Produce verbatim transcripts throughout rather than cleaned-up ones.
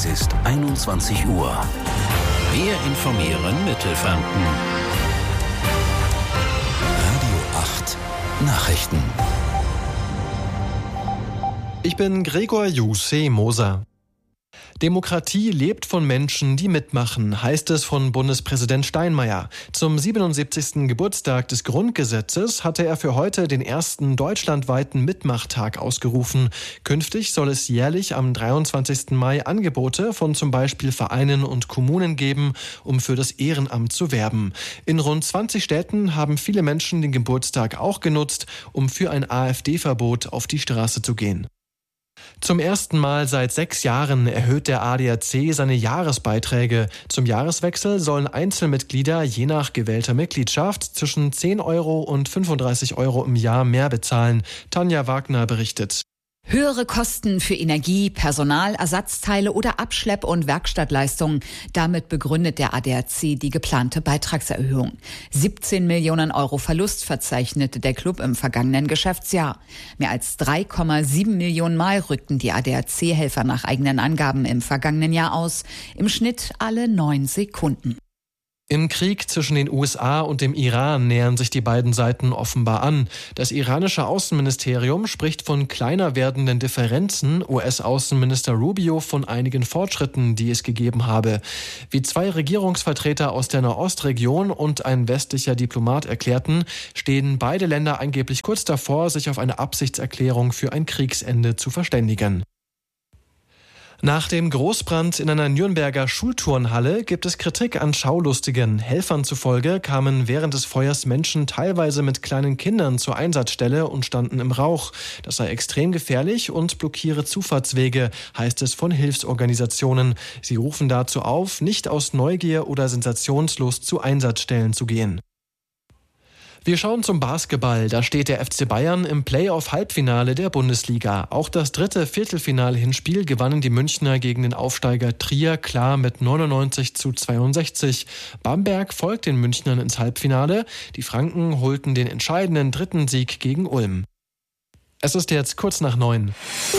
ist einundzwanzig Uhr. Wir informieren Mittelfranken. Radio acht Nachrichten. Ich bin Gregor Juseh-Moser. Demokratie lebt von Menschen, die mitmachen, heißt es von Bundespräsident Steinmeier. Zum siebenundsiebzigsten Geburtstag des Grundgesetzes hatte er für heute den ersten deutschlandweiten Mitmachtag ausgerufen. Künftig soll es jährlich am dreiundzwanzigsten Mai Angebote von zum Beispiel Vereinen und Kommunen geben, um für das Ehrenamt zu werben. In rund zwanzig Städten haben viele Menschen den Geburtstag auch genutzt, um für ein AfD-Verbot auf die Straße zu gehen. Zum ersten Mal seit sechs Jahren erhöht der A D A C seine Jahresbeiträge. Zum Jahreswechsel sollen Einzelmitglieder je nach gewählter Mitgliedschaft zwischen zehn Euro und fünfunddreißig Euro im Jahr mehr bezahlen. Tanja Wagner berichtet. Höhere Kosten für Energie, Personal, Ersatzteile oder Abschlepp- und Werkstattleistungen. Damit begründet der A D A C die geplante Beitragserhöhung. siebzehn Millionen Euro Verlust verzeichnete der Club im vergangenen Geschäftsjahr. Mehr als drei Komma sieben Millionen Mal rückten die A D A C-Helfer nach eigenen Angaben im vergangenen Jahr aus. Im Schnitt alle neun Sekunden. Im Krieg zwischen den U S A und dem Iran nähern sich die beiden Seiten offenbar an. Das iranische Außenministerium spricht von kleiner werdenden Differenzen, U S-Außenminister Rubio von einigen Fortschritten, die es gegeben habe. Wie zwei Regierungsvertreter aus der Nahostregion und ein westlicher Diplomat erklärten, stehen beide Länder angeblich kurz davor, sich auf eine Absichtserklärung für ein Kriegsende zu verständigen. Nach dem Großbrand in einer Nürnberger Schulturnhalle gibt es Kritik an Schaulustigen. Helfern zufolge kamen während des Feuers Menschen teilweise mit kleinen Kindern zur Einsatzstelle und standen im Rauch. Das sei extrem gefährlich und blockiere Zufahrtswege, heißt es von Hilfsorganisationen. Sie rufen dazu auf, nicht aus Neugier oder Sensationslust zu Einsatzstellen zu gehen. Wir schauen zum Basketball. Da steht der F C Bayern im Playoff-Halbfinale der Bundesliga. Auch das dritte Viertelfinal-Hinspiel gewannen die Münchner gegen den Aufsteiger Trier klar mit neunundneunzig zu zweiundsechzig. Bamberg folgt den Münchnern ins Halbfinale. Die Franken holten den entscheidenden dritten Sieg gegen Ulm. Es ist jetzt kurz nach neun.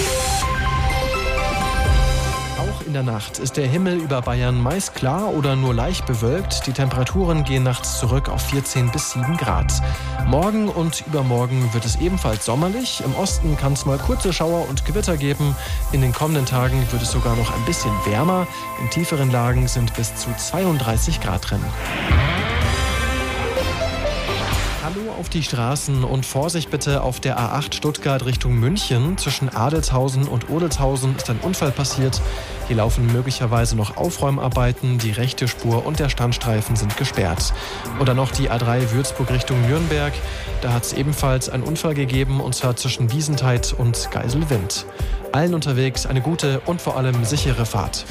In der Nacht ist der Himmel über Bayern meist klar oder nur leicht bewölkt. Die Temperaturen gehen nachts zurück auf vierzehn bis sieben Grad. Morgen und übermorgen wird es ebenfalls sommerlich. Im Osten kann es mal kurze Schauer und Gewitter geben. In den kommenden Tagen wird es sogar noch ein bisschen wärmer. In tieferen Lagen sind bis zu zweiunddreißig Grad drin. Hallo auf die Straßen und Vorsicht bitte auf der A acht Stuttgart Richtung München. Zwischen Adelshausen und Odelshausen ist ein Unfall passiert. Hier laufen möglicherweise noch Aufräumarbeiten. Die rechte Spur und der Standstreifen sind gesperrt. Oder noch die A drei Würzburg Richtung Nürnberg. Da hat es ebenfalls einen Unfall gegeben, und zwar zwischen Wiesenthal und Geiselwind. Allen unterwegs eine gute und vor allem sichere Fahrt.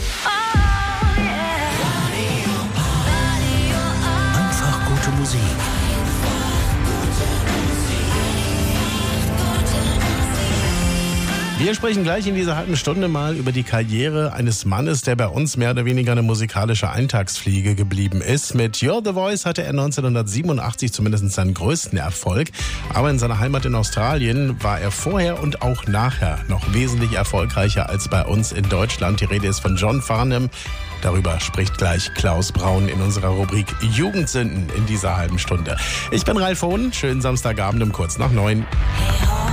Einfach gute Musik. Wir sprechen gleich in dieser halben Stunde mal über die Karriere eines Mannes, der bei uns mehr oder weniger eine musikalische Eintagsfliege geblieben ist. Mit You're the Voice hatte er neunzehnhundertsiebenundachtzig zumindest seinen größten Erfolg. Aber in seiner Heimat in Australien war er vorher und auch nachher noch wesentlich erfolgreicher als bei uns in Deutschland. Die Rede ist von John Farnham. Darüber spricht gleich Klaus Braun in unserer Rubrik Jugendsünden in dieser halben Stunde. Ich bin Ralf Hohn. Schönen Samstagabend um kurz nach neun.